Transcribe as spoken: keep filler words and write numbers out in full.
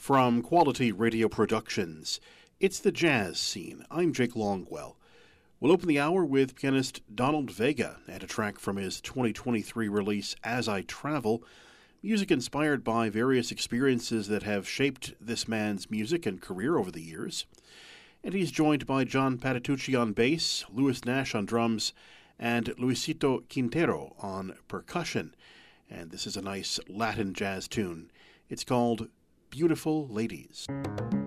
From Quality Radio Productions, it's the jazz scene. I'm Jake Longwell. We'll open the hour with pianist Donald Vega and a track from his twenty twenty-three release, As I Travel, music inspired by various experiences that have shaped this man's music and career over the years. And he's joined by John Patitucci on bass, Louis Nash on drums, and Luisito Quintero on percussion. And this is a nice Latin jazz tune. It's called Beautiful Ladies.